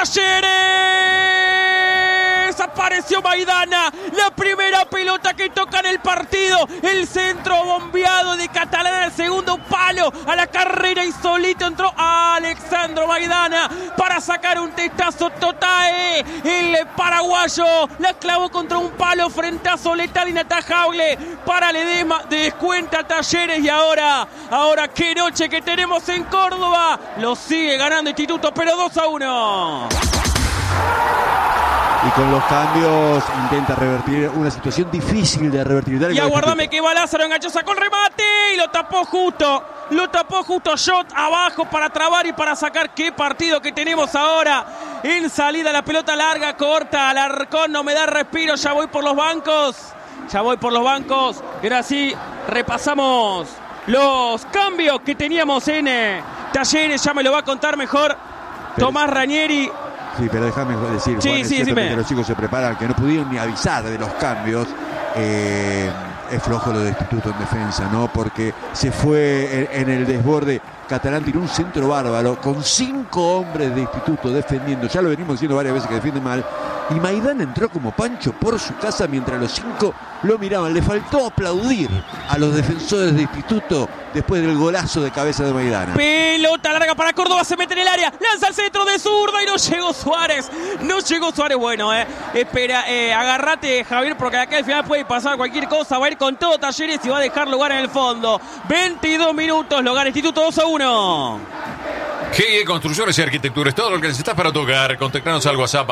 Talleres. Apareció Maidana, la primera pelota que toca en el partido. El centro bombeado de Catalán al segundo palo. A la carrera y solito entró Alexandro Maidana para sacar un testazo total. El paraguayo la clavó contra un palo, frentazo letal inatajable para Ledesma. Descuenta Talleres y ahora qué noche que tenemos en Córdoba. Lo sigue ganando Instituto, pero 2-1. Y con los cambios intenta revertir una situación difícil de revertir. Y aguardame que va Lázaro, enganchó, sacó el remate y lo tapó justo. Shot abajo para trabar y para sacar. Qué partido que tenemos ahora. En salida la pelota larga, corta. Alarcón no me da respiro. Ya voy por los bancos. Y ahora sí, repasamos los cambios que teníamos en Talleres. Ya me lo va a contar mejor Tomás Ranieri. Sí, pero déjame decir, Juan, es cierto que los chicos se preparan, que no pudieron ni avisar de los cambios. Es flojo lo de Instituto en defensa, ¿no? Porque se fue en el desborde. Catalán tiró un centro bárbaro con 5 hombres de Instituto defendiendo. Ya lo venimos diciendo varias veces que defiende mal. Y Maidana entró como Pancho por su casa mientras los 5 lo miraban. Le faltó aplaudir a los defensores de Instituto después del golazo de cabeza de Maidana. Pelota larga para Córdoba, se mete en el área, lanza al centro de zurda y no llegó Suárez. Bueno, espera, agárrate, Javier, porque acá al final puede pasar cualquier cosa. Va a ir con todo Talleres y va a dejar lugar en el fondo. 22 minutos, lo gana Instituto 2-1. GE Construcciones y Arquitecturas, todo lo que necesitas para tu hogar. Contactanos al WhatsApp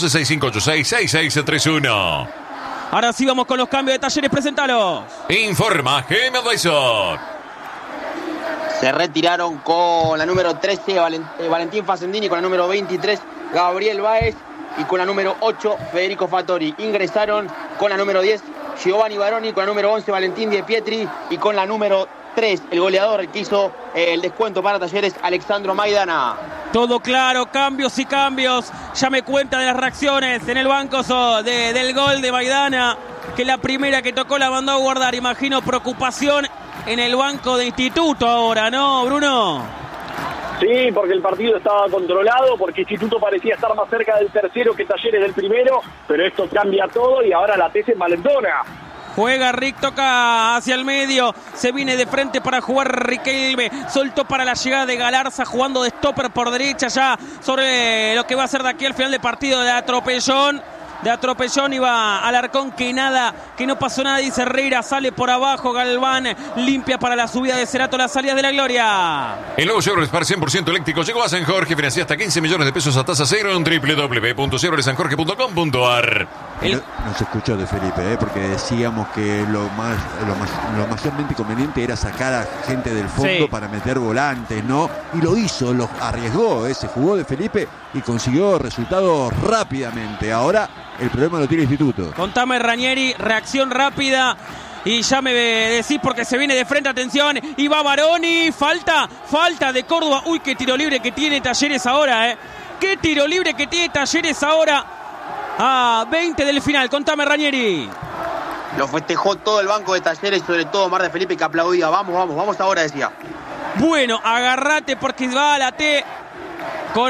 1165866631. Ahora sí vamos con los cambios de Talleres, preséntalos. Informa GM Advisor. Se retiraron con la número 13 Valentín Facendini, con la número 23 Gabriel Báez y con la número 8 Federico Fattori. Ingresaron con la número 10 Giovanni Baroni, con la número 11 Valentín Di Pietri y con la número 3 el goleador que hizo el descuento para Talleres, Alexandro Maidana. Todo claro, cambios y cambios. Ya me cuenta de las reacciones en el banco del gol de Maidana, que la primera que tocó la mandó a guardar. Imagino preocupación en el banco de Instituto ahora, ¿no, Bruno? Sí, porque el partido estaba controlado, porque Instituto parecía estar más cerca del tercero que Talleres del primero, pero esto cambia todo y ahora la TC envalentona. Juega Rick, toca hacia el medio, se viene de frente para jugar Riquelme, soltó para la llegada de Galarza, jugando de stopper por derecha ya sobre lo que va a ser de aquí al final del partido de atropellón. Iba Alarcón, que no pasó nada, dice Herrera, sale por abajo Galván, limpia para la subida de Cerato, las salidas de la gloria. El nuevo Chevrolet Spark 100% eléctrico llegó a San Jorge, financia hasta 15 millones de pesos a tasa cero en www.chevroletsanjorge.com.ar. No se escuchó de Felipe, porque decíamos que lo mayormente conveniente era sacar a gente del fondo para meter volantes, ¿no? Y lo hizo, lo arriesgó, se jugó de Felipe y consiguió resultados rápidamente. Ahora el problema lo tiene Instituto. Contame, Ranieri, reacción rápida. Y ya me decís porque se viene de frente, atención, y va Baroni, falta de Córdoba. Uy, qué tiro libre que tiene Talleres ahora, Qué tiro libre que tiene Talleres ahora a 20 del final. Contame, Ranieri. Lo festejó todo el banco de Talleres, sobre todo Mar de Felipe, que aplaudía. Vamos ahora, decía. Bueno, agárrate porque va a la T con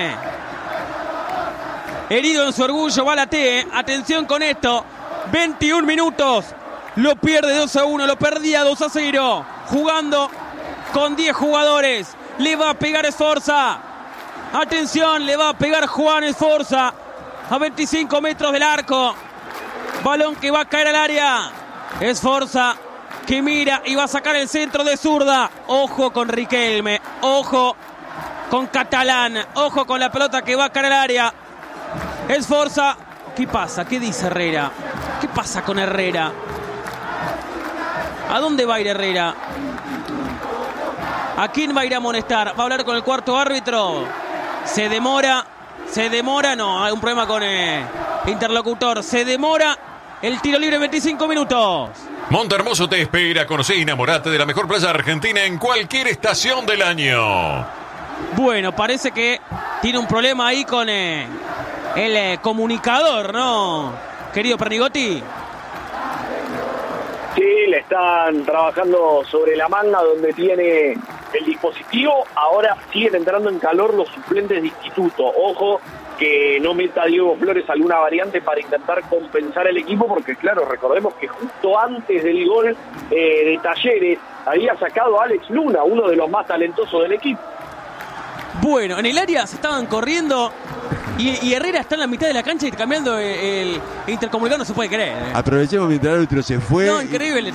herido en su orgullo, va la T, atención con esto. 21 minutos. Lo pierde 2-1, lo perdía 2-0. Jugando con 10 jugadores. Le va a pegar Esforza. Atención, le va a pegar Juan Esforza. A 25 metros del arco. Balón que va a caer al área. Esforza que mira y va a sacar el centro de zurda. Ojo con Riquelme. Ojo con Catalán. Ojo con la pelota que va a caer al área. Esforza. ¿Qué pasa? ¿Qué dice Herrera? ¿Qué pasa con Herrera? ¿A dónde va a ir Herrera? ¿A quién va a ir a amonestar? ¿Va a hablar con el cuarto árbitro? Se demora, no, hay un problema con interlocutor. Se demora el tiro libre, 25 minutos. Montehermoso te espera, conoce y enamorate de la mejor playa argentina en cualquier estación del año. Bueno, parece que tiene un problema ahí con el comunicador, ¿no? Querido Pernigotti. Sí, le están trabajando sobre la manga donde tiene el dispositivo. Ahora siguen entrando en calor los suplentes de Instituto. Ojo, que no meta a Diego Flores alguna variante para intentar compensar el equipo, porque claro, recordemos que justo antes del gol de Talleres había sacado a Alex Luna, uno de los más talentosos del equipo. Bueno, en el área se estaban corriendo y Herrera está en la mitad de la cancha y cambiando el intercomunicado, no se puede creer. Aprovechemos mientras el árbitro se fue. No, increíble.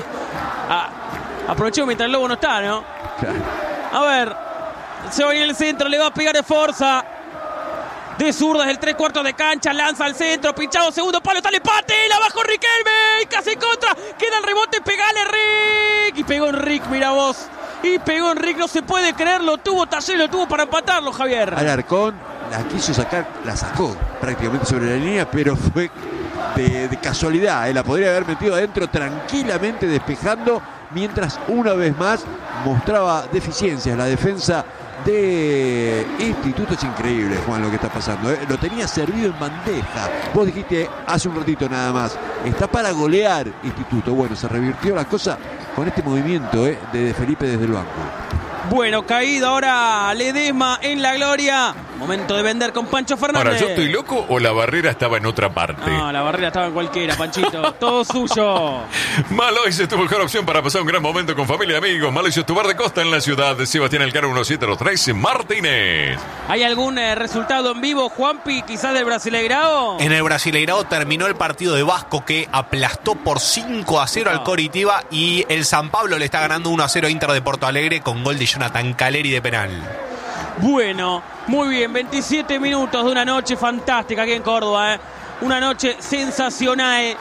Aprovechemos mientras el Lobo no está, ¿no? Claro. A ver, se va en el centro, le va a pegar de fuerza. De zurdas del 3/4 de cancha, lanza al centro, pinchado, segundo palo, está el empate, la bajó Riquelme, casi contra, queda el rebote, pegale Rick, y pegó Enric, mira vos, y pegó Enric, no se puede creer, lo tuvo Talleres, lo tuvo para empatarlo, Javier. Alarcón la quiso sacar, la sacó prácticamente sobre la línea, pero fue de casualidad, la podría haber metido adentro tranquilamente despejando, mientras una vez más mostraba deficiencias la defensa de Instituto. Es increíble, Juan, lo que está pasando, lo tenía servido en bandeja. Vos dijiste hace un ratito nada más, está para golear Instituto. Bueno, se revirtió la cosa con este movimiento de Felipe desde el banco. Bueno, caído ahora Ledesma en la gloria. Momento de vender con Pancho Fernández. Ahora, ¿yo estoy loco o la barrera estaba en otra parte? No, la barrera estaba en cualquiera, Panchito. Todo suyo. Malois es tu mejor opción para pasar un gran momento con familia y amigos. Malois es tu bar de costa en la ciudad de Sebastián Elcano 1703 Martínez. ¿Hay algún resultado en vivo, Juanpi, quizás del Brasileirao? En el Brasileirao terminó el partido de Vasco, que aplastó por 5-0 al Coritiba, y el San Pablo le está ganando 1-0 a Inter de Porto Alegre con gol de Jonathan Caleri de penal. Bueno, muy bien, 27 minutos de una noche fantástica aquí en Córdoba, una noche sensacional.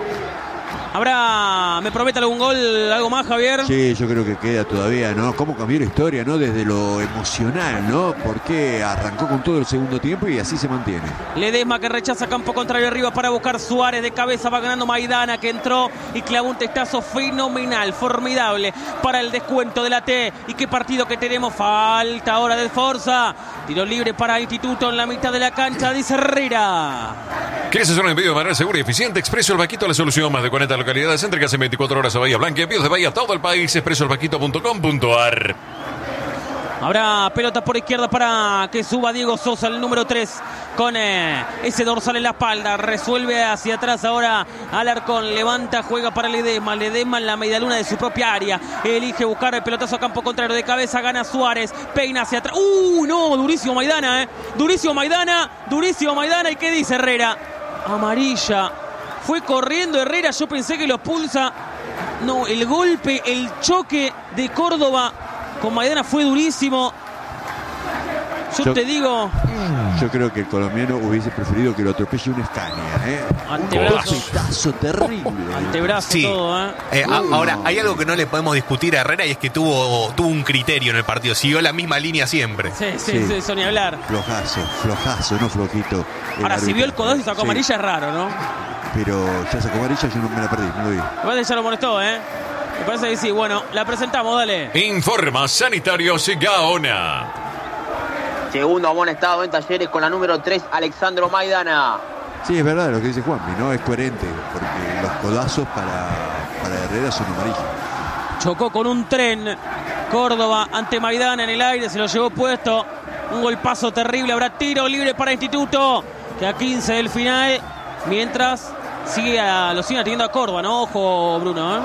¿Habrá, me promete algún gol, algo más, Javier? Sí, yo creo que queda todavía, ¿no? ¿Cómo cambió la historia, no? Desde lo emocional, ¿no? Porque arrancó con todo el segundo tiempo y así se mantiene. Ledesma, que rechaza campo contrario arriba para buscar Suárez, de cabeza va ganando Maidana, que entró y clavó un testazo fenomenal, formidable para el descuento de la T. Y qué partido que tenemos, falta ahora del Forza. Tiro libre para Instituto en la mitad de la cancha, dice Herrera. ¿Quieres hacer un envío de manera segura y eficiente? Expreso El Vaquito, la solución. Más de 40 localidades céntricas en 24 horas a Bahía Blanca. Envíos de Bahía a todo el país. expresoelvaquito.com.ar. Habrá pelota por izquierda para que suba Diego Sosa, el número 3, con ese dorsal en la espalda. Resuelve hacia atrás ahora Alarcón. Levanta, juega para Ledesma. Ledesma en la medialuna de su propia área. Elige buscar el pelotazo a campo contrario. De cabeza gana Suárez. Peina hacia atrás. No, durísimo Maidana, Durísimo Maidana. ¿Y qué dice Herrera? Amarilla. Fue corriendo Herrera. Yo pensé que lo expulsa. No, el golpe, el choque de Córdoba con Maidana fue durísimo. Yo te digo... Yo creo que el colombiano hubiese preferido que lo atropelle un Scania, Antebrazo. Un golpetazo terrible. Antebrazo, sí. Todo, Ahora, hay algo que no le podemos discutir a Herrera, y es que tuvo un criterio en el partido. Siguió la misma línea siempre. Sí, eso ni hablar. Flojazo, no flojito. Ahora, si vio el codazo y sacó amarilla, es raro, ¿no? Pero ya sacó amarilla, yo no me la perdí, no lo vi. Me parece que ya lo molestó, Me parece que sí. Bueno, la presentamos, dale. Informa Sanitarios Gaona. Segundo amonestado en Talleres con la número 3, Alexandro Maidana. Sí, es verdad lo que dice Juanpi, ¿no? Es coherente, porque los codazos para Herrera son amarillos. Chocó con un tren Córdoba ante Maidana en el aire, se lo llevó puesto. Un golpazo terrible, habrá tiro libre para Instituto, que a 15 del final, mientras lo siguen atendiendo a Córdoba, ¿no? Ojo, Bruno,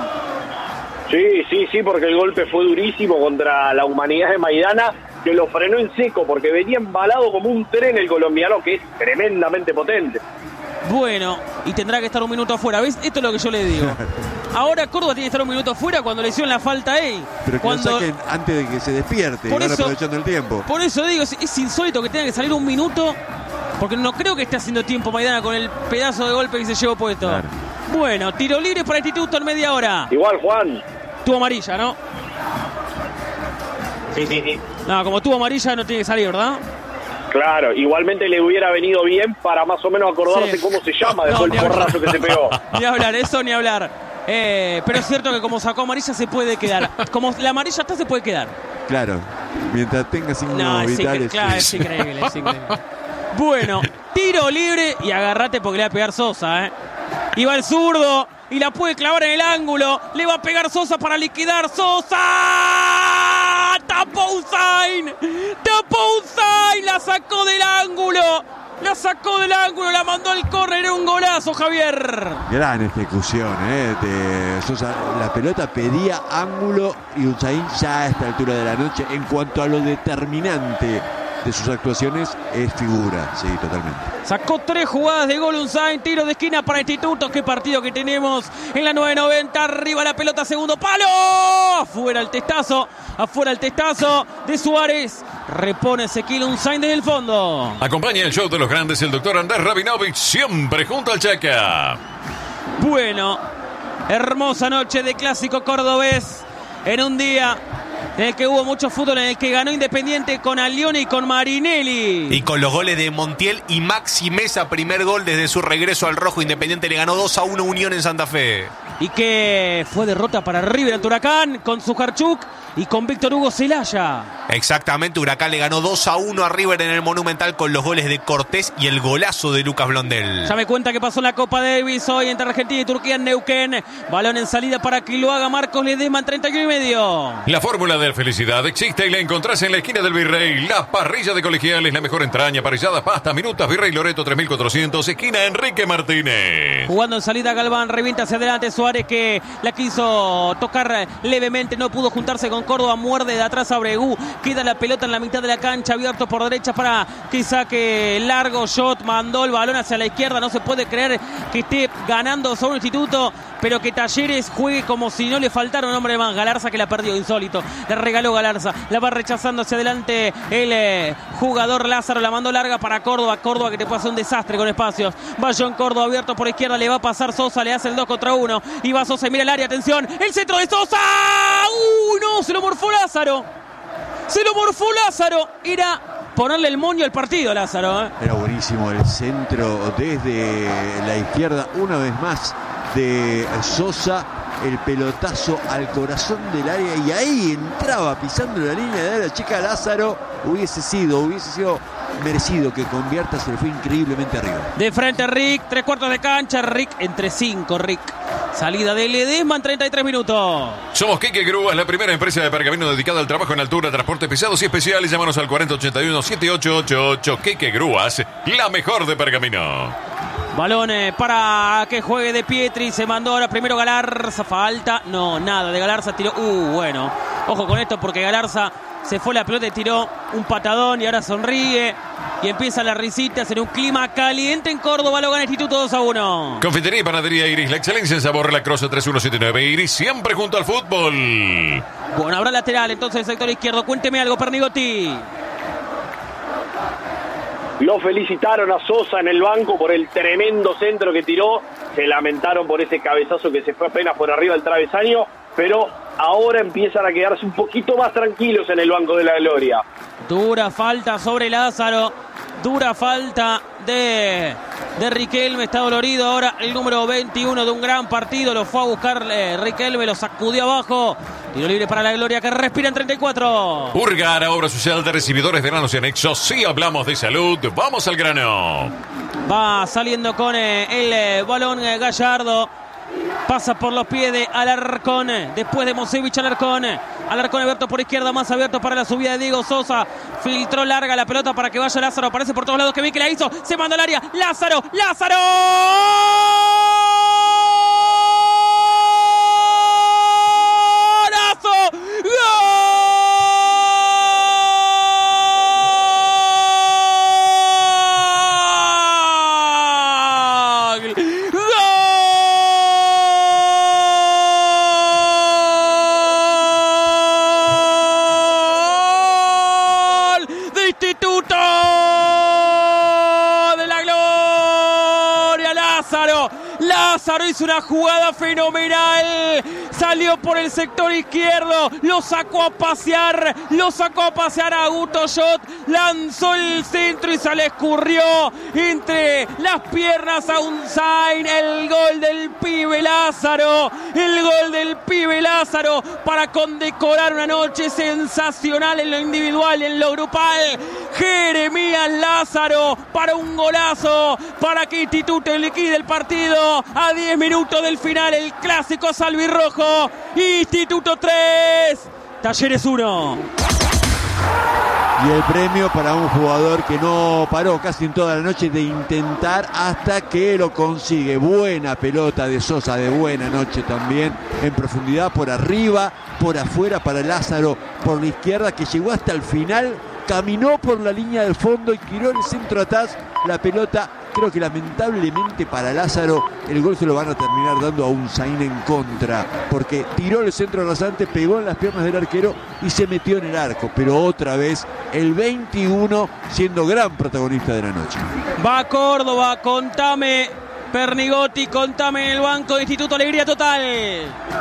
Sí, porque el golpe fue durísimo contra la humanidad de Maidana, que lo frenó en seco, porque venía embalado como un tren el colombiano, que es tremendamente potente. Bueno, y tendrá que estar un minuto afuera. ¿Ves? Esto es lo que yo le digo. Ahora Córdoba tiene que estar un minuto afuera cuando le hicieron la falta a él. Pero que lo saquen antes de que se despierte, por y van eso, aprovechando el tiempo. Por eso digo, es insólito que tenga que salir un minuto, porque no creo que esté haciendo tiempo Maidana con el pedazo de golpe que se llevó puesto. Claro. Bueno, tiro libre para Instituto en media hora. Igual, Juan. Tuvo amarilla, ¿no? Sí. No, como tuvo amarilla no tiene que salir, ¿verdad? Claro, igualmente le hubiera venido bien para más o menos acordarse cómo se llama después del porrazo que se pegó. Ni hablar, eso ni hablar. Pero es cierto que como sacó amarilla se puede quedar. Como la amarilla está, se puede quedar. Claro, mientras tenga signos vitales. Claro, es increíble. Bueno, tiro libre y agárrate porque le va a pegar Sosa, Y va el zurdo y la puede clavar en el ángulo. Le va a pegar Sosa para liquidar. ¡Sosa! ¡Tapó Usain! La sacó del ángulo. La sacó del ángulo, la mandó al córner, era un golazo, Javier. Gran ejecución, de Sosa. La pelota pedía ángulo y Unzaín ya a esta altura de la noche, en cuanto a lo determinante de sus actuaciones, es figura, sí, totalmente. Sacó 3 jugadas de gol Unzaín, tiro de esquina para Instituto. Qué partido que tenemos en la 990. Arriba la pelota, segundo palo. Afuera el testazo de Suárez. Repone Ezequiel Unzaín desde el fondo. Acompaña el show de los grandes el doctor Andrés Rabinovich, siempre junto al Chaca. Bueno, hermosa noche de clásico cordobés en un día en el que hubo mucho fútbol, en el que ganó Independiente con Alione y con Marinelli. Y con los goles de Montiel y Maxi Mesa, primer gol desde su regreso al rojo. Independiente le ganó 2-1 Unión en Santa Fe. Y que fue derrota para River ante Huracán con Sujarchuk y con Víctor Hugo Celaya. Exactamente, Huracán le ganó 2-1 a River en el Monumental con los goles de Cortés y el golazo de Lucas Blondel. Ya me cuenta que pasó en la Copa Davis hoy entre Argentina y Turquía en Neuquén. Balón en salida para que lo haga Marcos Ledesma en 31,5. La fórmula de felicidad existe y la encontrás en la esquina del Virrey. La parrilla de Colegiales, la mejor entraña, parrilladas, pasta, minutas, Virrey Loreto 3400, esquina Enrique Martínez. Jugando en salida Galván, revienta hacia adelante Suárez, que la quiso tocar levemente, no pudo juntarse con Córdoba, muerde de atrás a Bregú, queda la pelota en la mitad de la cancha, abierto por derecha para que saque largo, shot, mandó el balón hacia la izquierda. No se puede creer que esté ganando sobre un Instituto, pero que Talleres juegue como si no le faltara un hombre más. Galarza, que la perdió, insólito, le regaló Galarza, la va rechazando hacia adelante el jugador Lázaro, la mandó larga para Córdoba, que te puede hacer un desastre con espacios. Va John Córdoba abierto por izquierda, le va a pasar Sosa, le hace el 2 contra 1 y va Sosa y mira el área, atención, el centro de Sosa. No, se lo morfó Lázaro, era ponerle el moño al partido, Lázaro. Era buenísimo el centro desde la izquierda, una vez más de Sosa, el pelotazo al corazón del área, y ahí entraba pisando la línea de área chica Lázaro. Hubiese sido merecido que convierta, se le fue increíblemente arriba. De frente Rick, 3/4 de cancha, Rick entre 5, salida de Ledesma en 33 minutos. Somos Keke Grúas, la primera empresa de pergamino dedicada al trabajo en altura, transportes pesados y especiales. Llámanos al 4081-7888. Keke Grúas, la mejor de pergamino. Balón para que juegue De Pietri, se mandó ahora primero Galarza, falta, no, nada de Galarza, tiró, bueno, ojo con esto porque Galarza se fue la pelota y tiró un patadón y ahora sonríe y empieza las risitas en un clima caliente en Córdoba. Lo gana Instituto 2-1. Confitería y panadería Iris, la excelencia en sabor, La Croce 3179. Iris, siempre junto al fútbol. Bueno, habrá lateral entonces el sector izquierdo. Cuénteme algo, Pernigotti. Lo felicitaron a Sosa en el banco por el tremendo centro que tiró. Se lamentaron por ese cabezazo que se fue apenas por arriba del travesaño, pero ahora empiezan a quedarse un poquito más tranquilos en el banco de la gloria. Dura falta sobre Lázaro, dura falta de Riquelme, está dolorido ahora el número 21 de un gran partido, lo fue a buscar Riquelme, lo sacudió abajo. Tiro libre para la gloria que respira en 34. Urgara, obra social de recibidores de granos y anexos. Si hablamos de salud, vamos al grano. Va saliendo con el balón Gallardo. Pasa por los pies de Alarcón. Después de Mosevich, Alarcón abierto por izquierda, más abierto para la subida de Diego Sosa. Filtró larga la pelota para que vaya Lázaro. Aparece por todos lados, que vi que la hizo. Se manda al área. ¡Lázaro! Lázaro hizo una jugada fenomenal, salió por el sector izquierdo, lo sacó a pasear a Augusto Shot, lanzó el centro y se le escurrió entre las piernas a Unzaín. El gol del pibe Lázaro para condecorar una noche sensacional en lo individual y en lo grupal. Jeremías Lázaro para un golazo, para que Instituto liquide el partido a 10 minutos del final. El clásico salvirrojo. Instituto 3, Talleres 1. Y el premio para un jugador que no paró casi en toda la noche de intentar hasta que lo consigue. Buena pelota de Sosa, de buena noche también, en profundidad, por arriba, por afuera para Lázaro, por la izquierda, que llegó hasta el final, caminó por la línea del fondo y tiró el centro atrás. La pelota, creo que lamentablemente para Lázaro, el gol se lo van a terminar dando a Unzain en contra, porque tiró el centro rasante, pegó en las piernas del arquero y se metió en el arco. Pero otra vez el 21 siendo gran protagonista de la noche. Va Córdoba, contame Pernigotti, contame en el banco de Instituto, alegría total.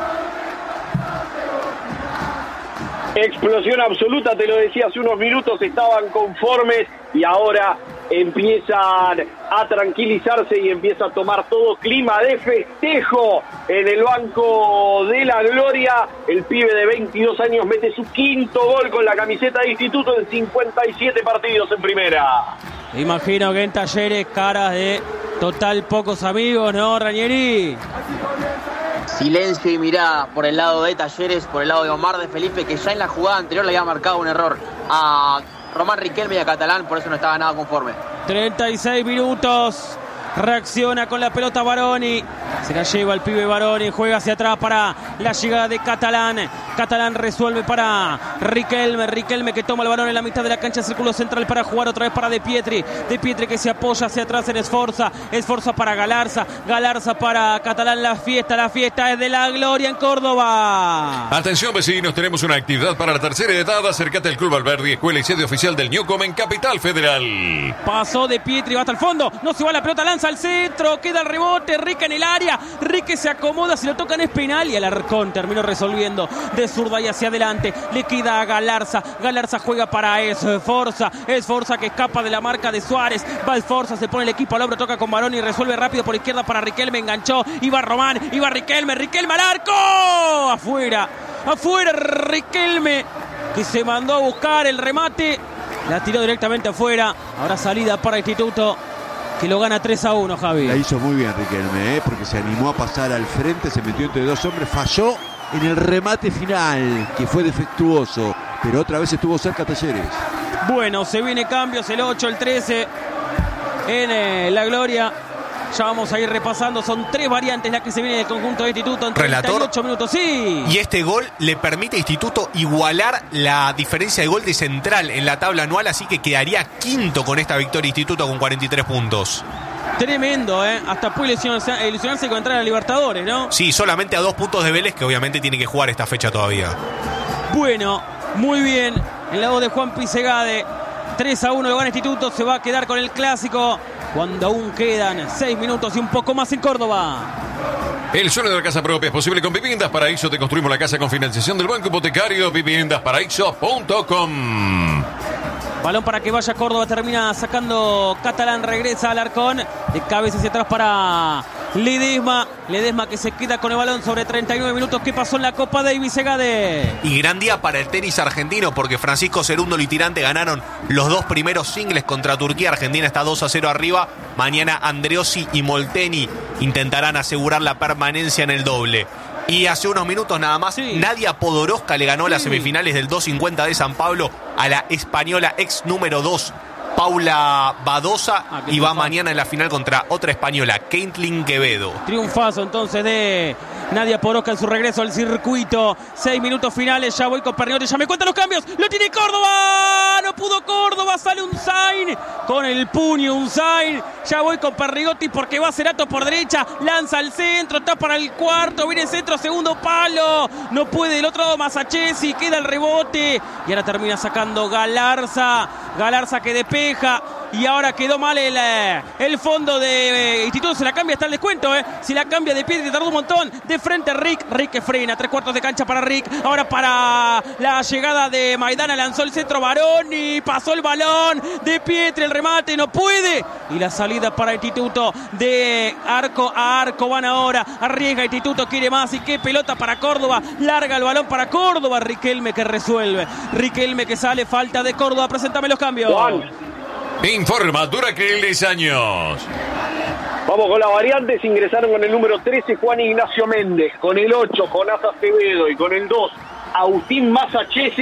Explosión absoluta, te lo decía hace unos minutos, estaban conformes y ahora empiezan a tranquilizarse y empieza a tomar todo clima de festejo en el banco de la gloria. El pibe de 22 años mete su quinto gol con la camiseta de Instituto en 57 partidos en primera. Imagino que en Talleres caras de total pocos amigos, ¿no, Ranieri? Silencio y mirada por el lado de Talleres, por el lado de Omar de Felipe, que ya en la jugada anterior le había marcado un error a Román Riquelme y a Catalán, por eso no estaba nada conforme. 36 minutos. Reacciona con la pelota Baroni. Se la lleva el pibe Baroni. Juega hacia atrás para la llegada de Catalán. Catalán resuelve para Riquelme. Riquelme que toma el balón en la mitad de la cancha. Círculo central para jugar otra vez para De Pietri. De Pietri que se apoya hacia atrás en Esforza. Esforza para Galarza. Galarza para Catalán. La fiesta es de la gloria en Córdoba. Atención vecinos, tenemos una actividad para la tercera edad. Acércate al Club Alberdi, escuela y sede oficial del Newcom en Capital Federal. Pasó De Pietri, va hasta el fondo. No se va la pelota, lanza al centro, queda el rebote, Rique en el área, Rique se acomoda, si lo tocan es penal y Alarcón terminó resolviendo de zurda y hacia adelante, le queda a Galarza, Galarza juega para Esforza, Esforza que escapa de la marca de Suárez, va Esforza, se pone el equipo al hombro, toca con Baroni y resuelve rápido por izquierda para Riquelme, enganchó, iba Román, iba Riquelme, Riquelme al arco, afuera Riquelme, que se mandó a buscar el remate, la tiró directamente afuera, ahora salida para Instituto, que lo gana 3-1, Javi. La hizo muy bien Riquelme, porque se animó a pasar al frente, se metió entre dos hombres, falló en el remate final, que fue defectuoso, pero otra vez estuvo cerca Talleres. Bueno, se viene cambios, el 8, el 13 en la gloria. Ya vamos a ir repasando, son 3 variantes las que se vienen del conjunto de Instituto en 38 minutos. Sí. Y este gol le permite a Instituto igualar la diferencia de gol de Central en la tabla anual, así que quedaría quinto con esta victoria Instituto con 43 puntos. Tremendo, hasta puede ilusionarse con entrar a Libertadores, ¿no? Sí, solamente a 2 puntos de Vélez, que obviamente tiene que jugar esta fecha todavía. Bueno, muy bien, en la voz de Juan Pisegade, 3-1 lo gana Instituto, se va a quedar con el clásico cuando aún quedan 6 minutos y un poco más en Córdoba. El sueño de la casa propia es posible con Viviendas Paraíso. Te construimos la casa con financiación del Banco Hipotecario. Viviendasparaíso.com. Balón para que vaya Córdoba, termina sacando Catalán, regresa al Alarcón, de cabeza hacia atrás para Ledesma que se queda con el balón sobre 39 minutos. ¿Qué pasó en la Copa Davis, Segade? Y gran día para el tenis argentino, porque Francisco Cerundo y Tirante ganaron los 2 primeros singles contra Turquía. Argentina está 2-0 arriba. Mañana Andreossi y Molteni intentarán asegurar la permanencia en el doble. Y hace unos minutos nada más, Nadia Podoroska le ganó las semifinales del 250 de San Pablo a la española ex número 2, Paula Badosa, y va mañana en la final contra otra española, Caitlin Quevedo. Triunfazo entonces de Nadia Podoroska en su regreso al circuito. 6 minutos finales, ya voy con Pernigotti, ya me cuentan los cambios. Lo tiene Córdoba, no pudo Córdoba, sale Unzain con el puño, Unzain. Ya voy con Pernigotti porque va Cerato por derecha, lanza al centro, está para el cuarto, viene el centro, segundo palo, no puede del otro lado Masachesi, queda el rebote y ahora termina sacando Galarza que despeja. Y ahora quedó mal el fondo de Instituto. Se la cambia hasta el descuento, Si la cambia De Pietri, tardó un montón. De frente Rick que frena. 3/4 de cancha para Rick. Ahora para la llegada de Maidana. Lanzó el centro Baroni. Pasó el balón. De Pietri, el remate. No puede. Y la salida para Instituto. De arco a arco van ahora. Arriesga Instituto. Quiere más. Y qué pelota para Córdoba. Larga el balón para Córdoba. Riquelme que resuelve. Riquelme que sale. Falta de Córdoba. Preséntame los cambios. Informa Duraquil 10 años. Vamos con las variantes. Ingresaron con el número 13 Juan Ignacio Méndez, con el 8 Jonás Acevedo y con el 2 Agustín Masachesi.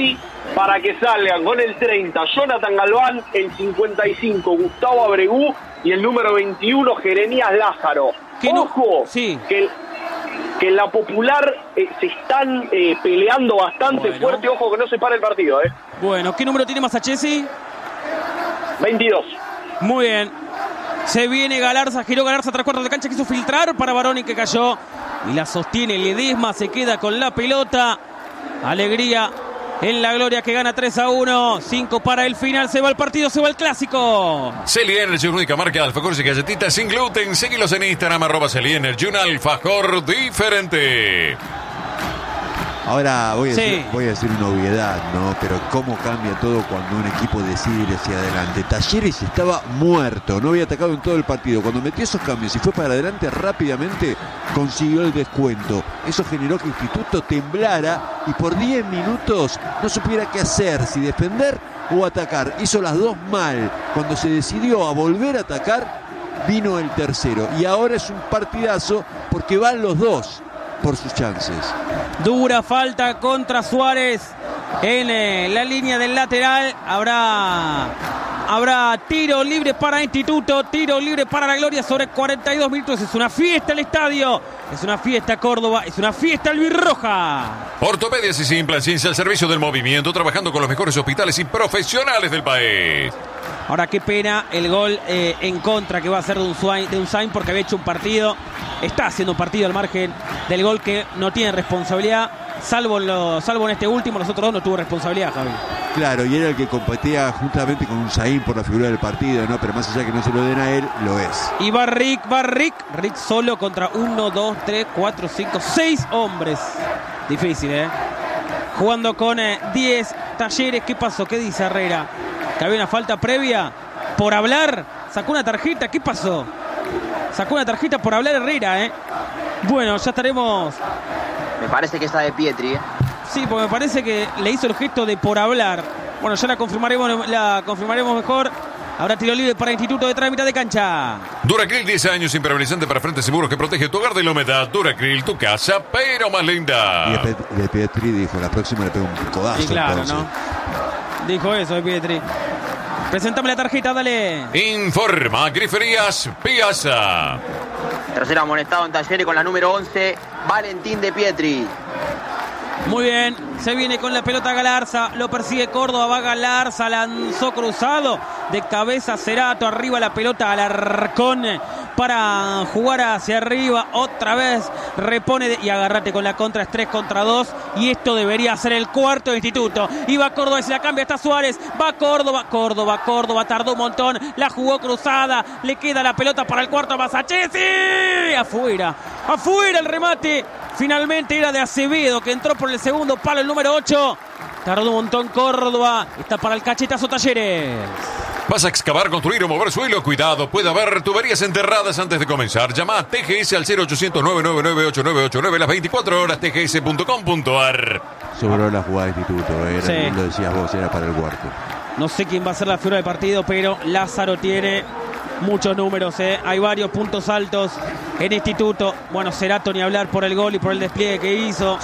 para que salgan con el 30 Jonathan Galván, el 55 Gustavo Abregú y el número 21 Jeremías Lázaro. Ojo, sí, que en la popular se están peleando bastante fuerte. Ojo que no se para el partido. Bueno, ¿qué número tiene Masachesi? 22. Muy bien. Se viene Galarza, giró Galarza, 3/4 de cancha, quiso filtrar para Baroni que cayó. Y la sostiene Ledesma, se queda con la pelota. Alegría en la Gloria que gana 3-1. 5 para el final, se va el partido, se va el clásico. Celly Energy, única marca de alfajores y galletitas sin gluten. Seguilos en Instagram, @Celly Energy, un alfajor diferente. Ahora voy a decir una obviedad, ¿no? Pero cómo cambia todo cuando un equipo decide ir hacia adelante. Talleres estaba muerto, no había atacado en todo el partido. Cuando metió esos cambios y fue para adelante rápidamente, consiguió el descuento. Eso generó que Instituto temblara y por 10 minutos no supiera qué hacer, si defender o atacar. Hizo las dos mal. Cuando se decidió a volver a atacar, vino el tercero. Y ahora es un partidazo porque van los dos por sus chances. Dura falta contra Suárez en la línea del lateral. Habrá tiro libre para Instituto, tiro libre para la Gloria sobre 42 minutos. Es una fiesta el estadio, es una fiesta Córdoba, es una fiesta albirroja. Ortopedias y Simple Ciencia al servicio del movimiento, trabajando con los mejores hospitales y profesionales del país. Ahora qué pena el gol en contra que va a ser de Unzain porque había hecho un partido, está haciendo un partido al margen del gol que no tiene responsabilidad, salvo en este último, los otros dos no tuvo responsabilidad, Javi. Claro, y era el que competía juntamente con Unzain por la figura del partido, ¿no? Pero más allá que no se lo den a él, lo es. Y va Rick solo contra 1, 2, 3, 4, 5, 6 hombres. Difícil, jugando con 10 Talleres. ¿Qué pasó? ¿Qué dice Herrera? Que había una falta previa por hablar. Sacó una tarjeta. ¿Qué pasó? Sacó una tarjeta por hablar Herrera, Bueno, ya estaremos. Me parece que está de Pietri, Sí, porque me parece que le hizo el gesto de por hablar. Bueno, ya la confirmaremos mejor. Habrá tiro libre para Instituto detrás de mitad de cancha. Duracril, 10 años, impermeabilizante para frentes seguros que protege tu hogar de la humedad. Duracril, tu casa, pero más linda. Y de Pietri dijo, la próxima le pego un codazo. Sí, claro, entonces. ¿no? Dijo eso de Pietri. Presentame la tarjeta, dale. Informa Griferías Piazza. Tercero amonestado en Talleres con la número 11, Valentín de Pietri. Muy bien, se viene con la pelota Galarza, lo persigue Córdoba, va Galarza, lanzó cruzado, de cabeza Cerato, arriba la pelota Alarcón para jugar hacia arriba, otra vez repone y agárrate con la contra, es 3 contra 2 y esto debería ser el cuarto de Instituto. Y va Córdoba y se la cambia, está Suárez, va Córdoba, tardó un montón, la jugó cruzada, le queda la pelota para el cuarto Masachesi, afuera el remate. Finalmente era de Acevedo, que entró por el segundo palo, el número 8. Tardó un montón Córdoba. Está para el cachetazo Talleres. ¿Vas a excavar, construir o mover suelo? Cuidado, puede haber tuberías enterradas antes de comenzar. Llama a TGS al 0800-999-8989, las 24 horas, tgs.com.ar. Sobró la jugada de Instituto, sí. Lo decías vos, era para el cuarto. No sé quién va a ser la figura del partido, pero Lázaro tiene muchos números, hay varios puntos altos en Instituto. Bueno, Cerato ni hablar por el gol y por el despliegue que hizo.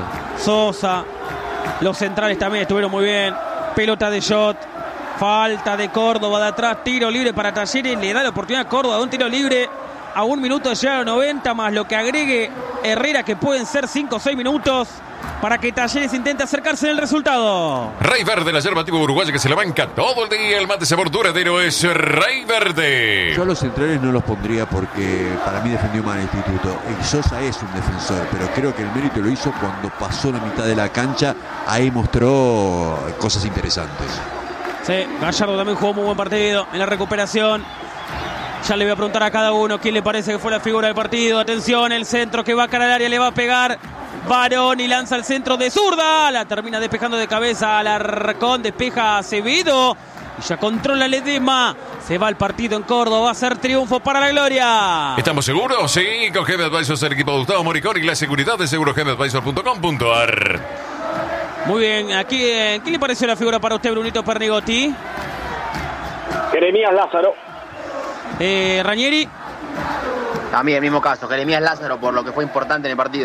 Sosa. Los centrales también estuvieron muy bien. Pelota de Shot. Falta de Córdoba de atrás. Tiro libre para Talleres. Le da la oportunidad a Córdoba de un tiro libre a 1 minuto de llegar a 90, más lo que agregue Herrera, que pueden ser 5 o 6 minutos para que Talleres intente acercarse en el resultado. Rey Verde, la yerba tipo uruguaya que se la banca todo el día. El mate sabor duradero es Rey Verde. Yo a los centrales no los pondría porque para mí defendió mal el Instituto. El Sosa es un defensor, pero creo que el mérito lo hizo cuando pasó la mitad de la cancha. Ahí mostró cosas interesantes. Sí, Gallardo también jugó muy buen partido en la recuperación. Ya le voy a preguntar a cada uno quién le parece que fue la figura del partido. Atención, el centro que va a cara al área, le va a pegar Baroni, lanza el centro de zurda, la termina despejando de cabeza Alarcón, despeja Acevedo y ya controla Ledesma. Se va el partido en Córdoba, va a ser triunfo para la Gloria. ¿Estamos seguros? Sí, con GM Advisors, el equipo de Gustavo Moricón y la seguridad de segurogmadvisor.com.ar. Muy bien, aquí, ¿qué le pareció la figura para usted, Brunito Pernigotti? Jeremías Lázaro. Ranieri. A mí el mismo caso, Jeremías Lázaro, por lo que fue importante en el partido.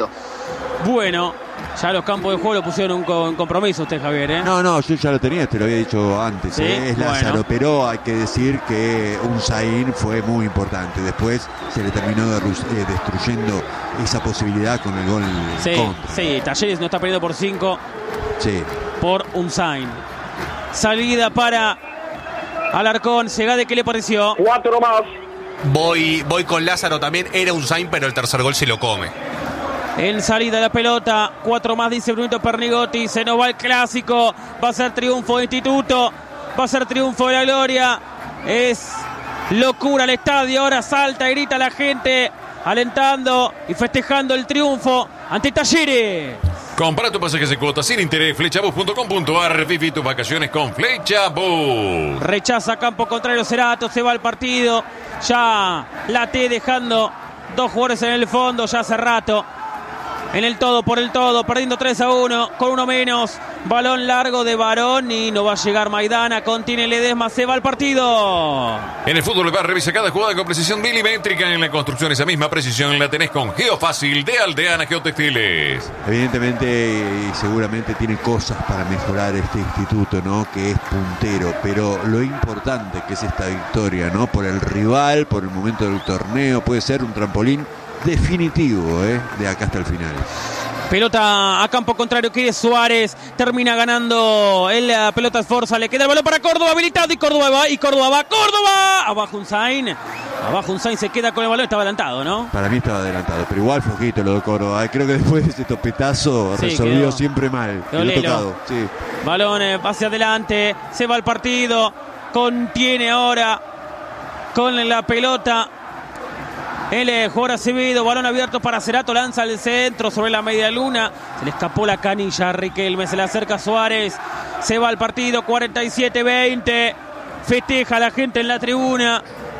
Bueno, ya los campos de juego lo pusieron en compromiso usted, Javier, ¿eh? No, yo ya lo tenía, te lo había dicho antes. ¿Sí? Es Lázaro, Bueno. pero hay que decir que un Zain fue muy importante. Después se le terminó destruyendo esa posibilidad con el gol contra. Sí, Talleres no está perdiendo por 5 por un Zain. Salida para Alarcón. Segade, ¿qué le pareció? 4 más. Voy con Lázaro también. Era un Zain, pero el tercer gol se lo come. En salida la pelota, 4 más, dice Brunito Pernigotti. Se nos va el clásico. Va a ser triunfo de Instituto. Va a ser triunfo de la gloria. Es locura el estadio. Ahora salta y grita la gente, alentando y festejando el triunfo ante Talleres. Compra tu pasajes de cuota sin interés. Flechabus.com.ar. Viví tus vacaciones con Flechabus. Rechaza campo contrario Cerato. Se va al partido. Ya la T dejando 2 jugadores en el fondo ya hace rato. En el todo por el todo, perdiendo 3-1, con uno menos. Balón largo de Barón y no va a llegar Maidana. Contiene Ledesma, se va al partido. En el fútbol va a revisar cada jugada con precisión milimétrica. En la construcción esa misma precisión la tenés con Geofácil de Aldeana Geotextiles. Evidentemente y seguramente tiene cosas para mejorar este instituto, ¿no? Que es puntero, pero lo importante que es esta victoria, ¿no? Por el rival, por el momento del torneo, puede ser un trampolín definitivo, de acá hasta el final. Pelota a campo contrario, quiere Suárez, termina ganando la pelota Esforza, le queda el balón para Córdoba, habilitado y Córdoba va, ¡Córdoba! Abajo un Zain se queda con el balón, estaba adelantado, ¿no? Para mí estaba adelantado, pero igual flojito lo de Córdoba, creo que después de ese topetazo resolvió quedó siempre mal, quedó tocado. Sí. Balón hacia adelante, se va el partido, contiene ahora con la pelota el jugador Acevedo, balón abierto para Cerato, lanza al centro sobre la media luna, se le escapó la canilla a Riquelme, se le acerca Suárez, se va al partido, 47-20, festeja la gente en la tribuna.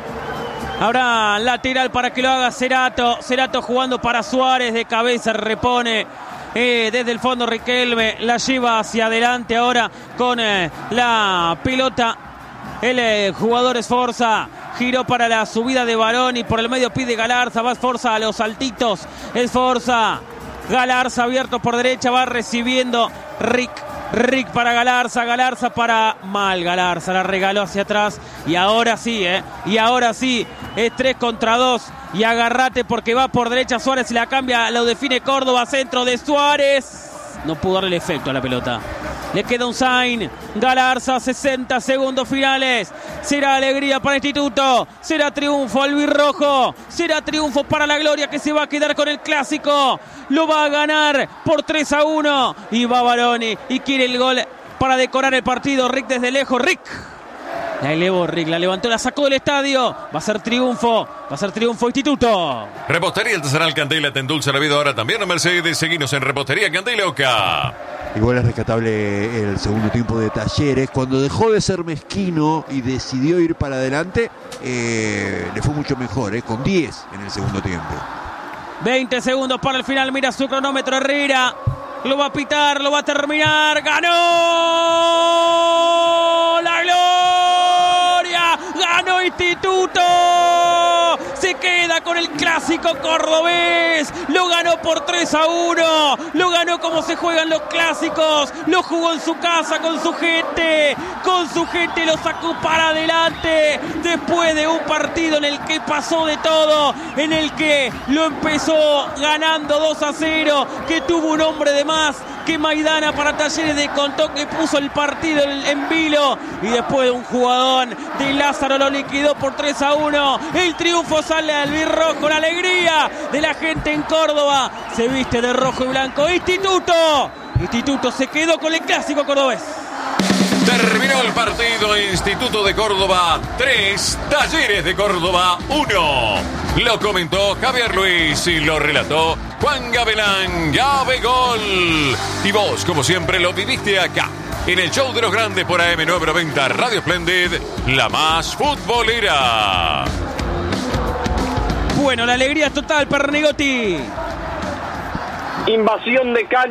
Ahora lateral para que lo haga Cerato jugando para Suárez, de cabeza repone desde el fondo Riquelme, la lleva hacia adelante ahora con la pelota el jugador Esforza. Giró para la subida de Barón y por el medio pide Galarza. Va Esforza a los saltitos. Esforza. Galarza abierto por derecha. Va recibiendo Rick para Galarza. Galarza para mal. Galarza la regaló hacia atrás. Y ahora sí, Y ahora sí. Es 3 contra 2. Y agárrate porque va por derecha Suárez. Y la cambia. Lo define Córdoba. Centro de Suárez. No pudo darle el efecto a la pelota. Le queda un Zain. Galarza, 60 segundos finales. Será alegría para Instituto. Será triunfo albirrojo. Será triunfo para la gloria que se va a quedar con el clásico. Lo va a ganar por 3-1. Y va Baroni. Y quiere el gol para decorar el partido. Rick desde lejos. Rick. La elevó Rick, la levantó, la sacó del estadio. Va a ser triunfo Instituto. Repostería Artesanal Candela te endulza la vida ahora también en Mercedes. Seguinos en Repostería Candela Oca. Igual es rescatable el segundo tiempo de Talleres. Cuando dejó de ser mezquino y decidió ir para adelante, le fue mucho mejor, con 10 en el segundo tiempo. 20 segundos para el final, mira su cronómetro Herrera. Lo va a pitar, lo va a terminar. ¡Ganó la gloria! ¡Ganó Instituto! Se queda con el clásico cordobés. Lo ganó por 3-1. Lo ganó como se juegan los clásicos. Lo jugó en su casa con su gente. Con su gente lo sacó para adelante. Después de un partido en el que pasó de todo. En el que lo empezó ganando 2-0. Que tuvo un hombre de más. Que Maidana para Talleres descontó, que puso el partido en vilo. Y después de un jugador de Lázaro lo liquidó por 3-1. El triunfo sale al albirrojo, la alegría de la gente en Córdoba. Se viste de rojo y blanco. Instituto se quedó con el clásico cordobés. Terminó el partido. Instituto de Córdoba 3, Talleres de Córdoba 1. Lo comentó Javier Luis y lo relató Juan Gavilán. Llave gol. Y vos, como siempre, lo viviste acá, en el show de los grandes por AM990 Radio Splendid, la más futbolera. Bueno, la alegría es total, Pernigotti. Invasión de cancha.